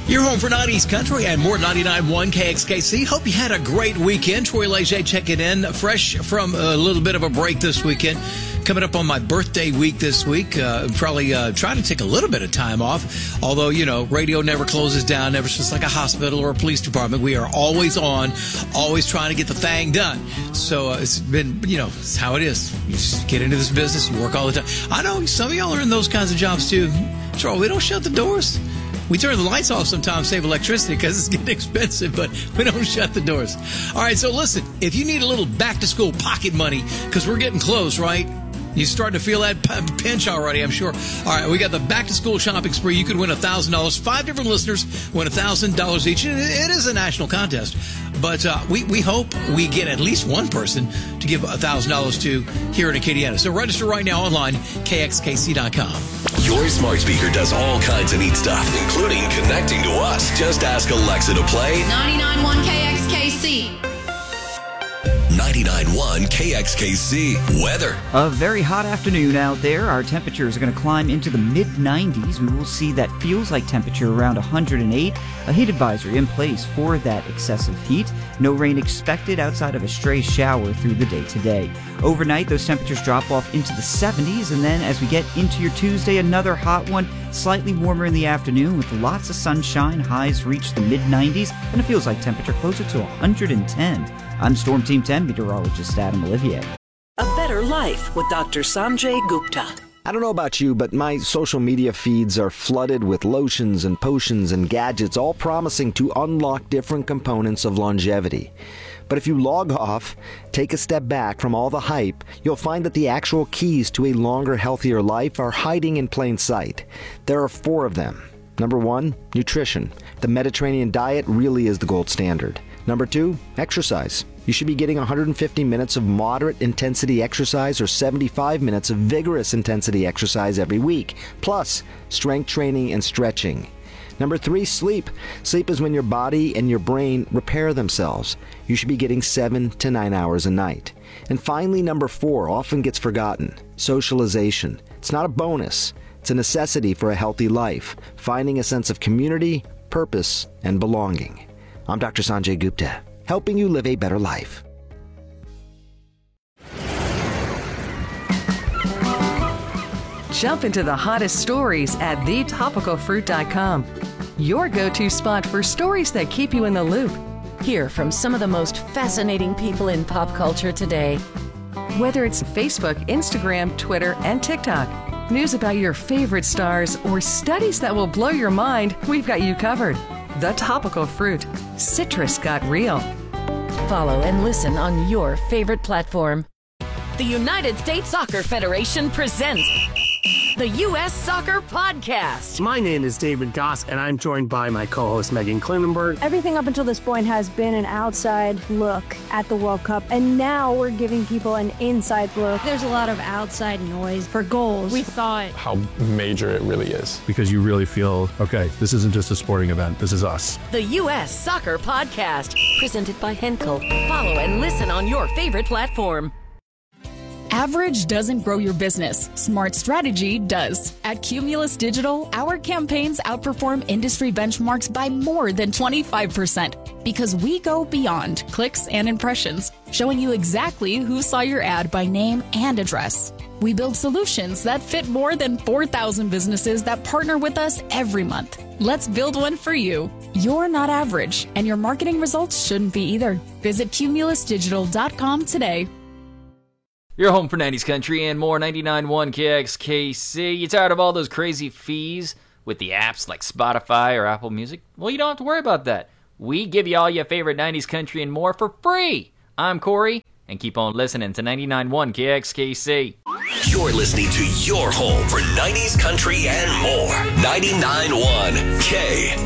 You're home for 90s Country and more 99.1 KXKC. Hope you had a great weekend. Troy Leger checking in, fresh from a little bit of a break this weekend. Coming up on my birthday week this week. Probably trying to take a little bit of time off. Although, you know, radio never closes down, never just like a hospital or a police department. We are always on, always trying to get the thing done. So it's been, you know, it's how it is. You just get into this business, you work all the time. I know some of y'all are in those kinds of jobs too. Troy, we don't shut the doors. We turn the lights off sometimes, save electricity because it's getting expensive, but we don't shut the doors. All right, so listen, if you need a little back-to-school pocket money, because we're getting close, right? You're starting to feel that pinch already, I'm sure. All right, we got the back-to-school shopping spree. You could win $1,000. 5 different listeners win $1,000 each. It is a national contest, but we hope we get at least one person to give $1,000 to here in Acadiana. So register right now online, kxkc.com. Your smart speaker does all kinds of neat stuff, including connecting to us. Just ask Alexa to play 99.1 KXKC. 99.1 KXKC weather. A very hot afternoon out there. Our temperatures are going to climb into the mid-90s. We will see that feels like temperature around 108. A heat advisory in place for that excessive heat. No rain expected outside of a stray shower through the day today. Overnight, those temperatures drop off into the 70s, and then as we get into your Tuesday, another hot one, slightly warmer in the afternoon with lots of sunshine. Highs reach the mid-90s, and it feels like temperature closer to 110. I'm Storm Team 10 meteorologist Adam Olivier. A Better Life with Dr. Sanjay Gupta. I don't know about you, but my social media feeds are flooded with lotions and potions and gadgets, all promising to unlock different components of longevity. But if you log off, take a step back from all the hype, you'll find that the actual keys to a longer, healthier life are hiding in plain sight. There are 4 of them. Number 1, nutrition. The Mediterranean diet really is the gold standard. Number 2, exercise. You should be getting 150 minutes of moderate intensity exercise or 75 minutes of vigorous intensity exercise every week, plus strength training and stretching. Number 3, sleep. Sleep is when your body and your brain repair themselves. You should be getting 7 to 9 hours a night. And finally, number 4 often gets forgotten. Socialization. It's not a bonus. It's a necessity for a healthy life, finding a sense of community, purpose, and belonging. I'm Dr. Sanjay Gupta, helping you live a better life. Jump into the hottest stories at thetopicalfruit.com. Your go-to spot for stories that keep you in the loop. Hear from some of the most fascinating people in pop culture today. Whether it's Facebook, Instagram, Twitter, and TikTok, news about your favorite stars, or studies that will blow your mind, we've got you covered. The Topical Fruit. Citrus got real. Follow and listen on your favorite platform. The United States Soccer Federation presents the U.S. Soccer Podcast. My name is David Goss, and I'm joined by my co-host Megan Klinenberg. Everything up until this point has been an outside look at the World Cup, and now we're giving people an inside look. There's a lot of outside noise for goals. We thought how major it really is. Because you really feel, okay, this isn't just a sporting event, this is us. The U.S. Soccer Podcast, presented by Henkel. Follow and listen on your favorite platform. Average doesn't grow your business. Smart strategy does. At Cumulus Digital, our campaigns outperform industry benchmarks by more than 25% because we go beyond clicks and impressions, showing you exactly who saw your ad by name and address. We build solutions that fit more than 4,000 businesses that partner with us every month. Let's build one for you. You're not average, and your marketing results shouldn't be either. Visit cumulusdigital.com today. You're home for 90s Country and more 99.1 KXKC. You tired of all those crazy fees with the apps like Spotify or Apple Music? Well, you don't have to worry about that. We give you all your favorite 90s Country and more for free. I'm Corey, and keep on listening to 99.1 KXKC. You're listening to your home for 90s Country and more. 99.1 K.